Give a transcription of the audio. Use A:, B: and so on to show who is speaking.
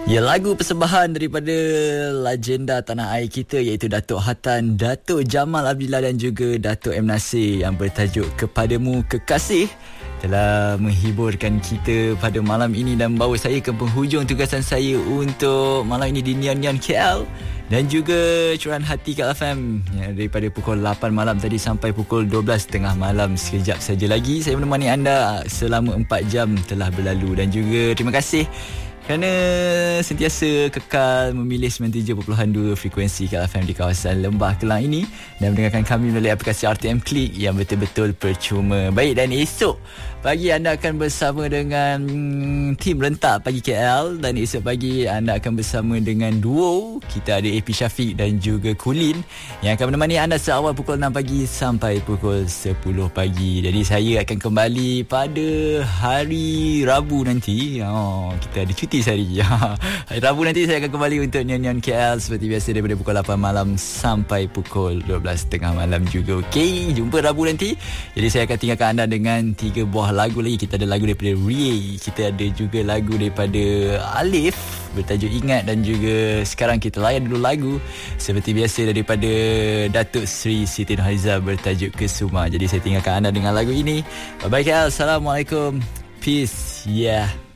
A: Ya, lagu persembahan daripada legenda tanah air kita iaitu Datuk Hatan, Datuk Jamal Abdillah dan juga Datuk M. Nasir yang bertajuk Kepadamu Kekasih telah menghiburkan kita pada malam ini dan membawa saya ke penghujung tugasan saya untuk malam ini di Nian KL dan juga Curahan Hati Kak FM ya, daripada pukul 8 malam tadi sampai pukul 12.30 malam. Sekejap saja lagi saya menemani anda selama 4 jam telah berlalu dan juga terima kasih kerana sentiasa kekal memilih 97.2 frekuensi Kak FM di kawasan Lembah Kelang ini dan mendengarkan kami melalui aplikasi RTM Klik yang betul-betul percuma. Baik, dan esok pagi anda akan bersama dengan tim Rentak Pagi KL dan esok pagi anda akan bersama dengan duo. Kita ada AP Syafiq dan juga Kulin yang akan menemani anda seawal pukul 6 pagi sampai pukul 10 pagi. Jadi saya akan kembali pada hari Rabu nanti. Kita ada cuti sehari. Hari Rabu nanti saya akan kembali untuk Nian KL seperti biasa daripada pukul 8 malam sampai pukul 12.30 malam juga. Okey, jumpa Rabu nanti. Jadi saya akan tinggalkan anda dengan 3 buah lagu lagi. Kita ada lagu daripada Rie, kita ada juga lagu daripada Alif bertajuk Ingat dan juga sekarang kita layan dulu lagu seperti biasa daripada Datuk Sri Siti Nurhaliza bertajuk Kesuma. Jadi saya tinggalkan anda dengan lagu ini. Bye bye KL. Assalamualaikum. Peace. Yeah.